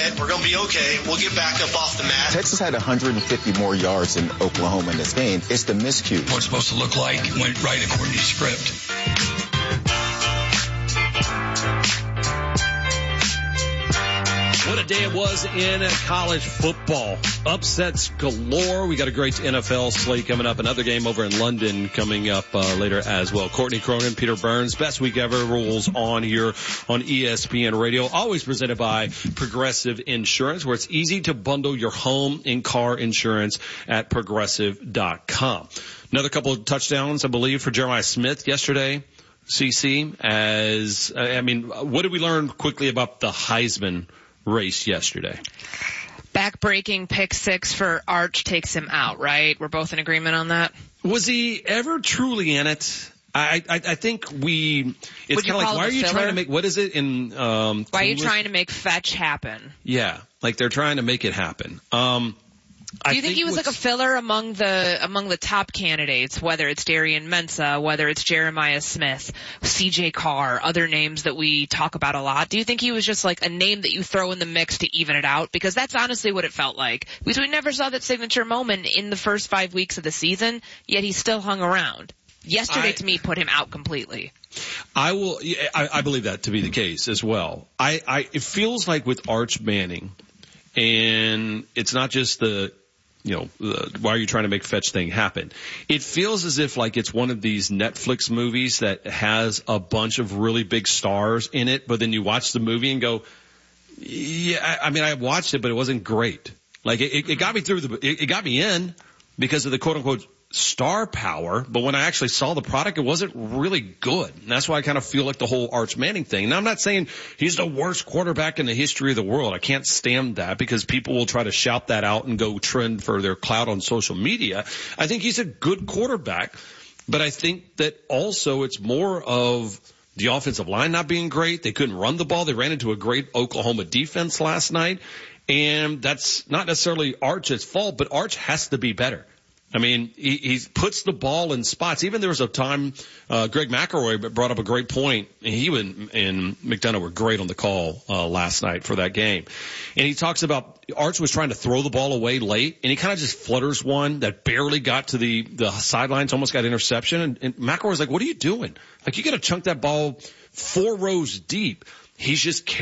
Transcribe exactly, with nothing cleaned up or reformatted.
right. We're going to be okay. We'll get back up off the mat. Texas had one hundred fifty more yards than Oklahoma in this game. It's the miscues. What it's supposed to look like went right according to script. What a day it was in college football. Upsets galore. We got a great N F L slate coming up. Another game over in London coming up uh, later as well. Courtney Cronin, Peter Burns, best week ever rolls on here on E S P N Radio. Always presented by Progressive Insurance, where it's easy to bundle your home and car insurance at progressive dot com. Another couple of touchdowns, I believe, for Jeremiah Smith yesterday. C C, as, I mean, what did we learn quickly about the Heisman race yesterday? Back-breaking pick six for Arch takes him out, right? We're both in agreement on that? Was he ever truly in it? I, I, I think we, it's kind of like, why are you filler? trying to make, what is it in, um, why are you trying to make fetch happen? Yeah. Like they're trying to make it happen. Um, Do you think, think he was like a filler among the among the top candidates, whether it's Darian Mensah, whether it's Jeremiah Smith, C J Carr, other names that we talk about a lot? Do you think he was just like a name that you throw in the mix to even it out? Because that's honestly what it felt like. Because we never saw that signature moment in the first five weeks of the season, yet he still hung around. Yesterday, I, to me, put him out completely. I will. I, I believe that to be the case as well. I, I. It feels like with Arch Manning, and it's not just the. You know, uh, why are you trying to make fetch thing happen? It feels as if like it's one of these Netflix movies that has a bunch of really big stars in it, but then you watch the movie and go, yeah, I, I mean, I watched it, but it wasn't great. Like it, it got me through the, it, it got me in because of the quote unquote star power, but when I actually saw the product, it wasn't really good. And that's why I kind of feel like the whole Arch Manning thing. Now, I'm not saying he's the worst quarterback in the history of the world. I can't stand that because people will try to shout that out and go trend for their clout on social media. I think he's a good quarterback, but I think that also it's more of the offensive line not being great. They couldn't run the ball. They ran into a great Oklahoma defense last night. And that's not necessarily Arch's fault, but Arch has to be better. I mean, he, he puts the ball in spots. Even there was a time, uh, Greg McElroy brought up a great point. He and, and McDonough were great on the call, uh, last night for that game. And he talks about Arch was trying to throw the ball away late, and he kind of just flutters one that barely got to the, the sidelines, almost got interception. And, and McElroy was like, what are you doing? Like, you got to chunk that ball four rows deep. He's just